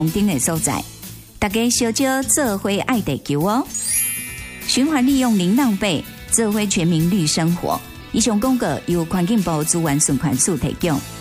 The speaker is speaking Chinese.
顶的所在，大家小少做伙爱地球哦。循环利用零浪费，做伙全民绿生活。以上广告由环境部资源循环署提供。